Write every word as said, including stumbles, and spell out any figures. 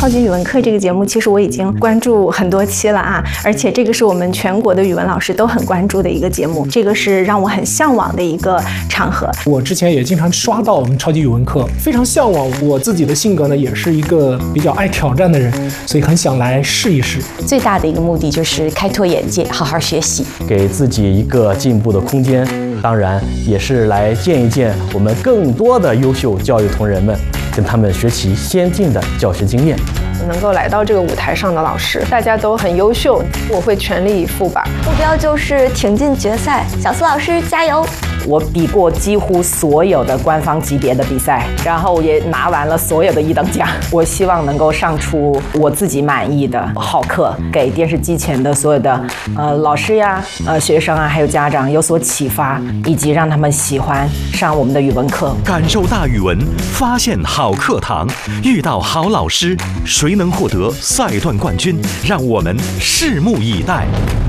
超级语文课这个节目，其实我已经关注很多期了啊，而且这个是我们全国的语文老师都很关注的一个节目，这个是让我很向往的一个场合。 我之前也经常刷到我们超级语文课，非常向往。我自己的性格呢，也是一个比较爱挑战的人，所以很想来试一试。 最大的一个目的就是开拓眼界，好好学习， 给自己一个进步的空间。当然，也是来见一见我们更多的优秀教育同仁们，跟他们学习先进的教学经验。 能够来到这个舞台上的老师，大家都很优秀，我会全力以赴吧。 目标就是挺进决赛，小苏老师加油！ 我比过几乎所有的官方级别的比赛，然后也拿完了所有的一等奖。我希望能够上出我自己满意的好课，给电视机前的所有的呃老师呀、呃学生啊，还有家长有所启发，以及让他们喜欢上我们的语文课。 感受大语文，发现好课堂，遇到好老师，谁能获得赛段冠军？让我们拭目以待。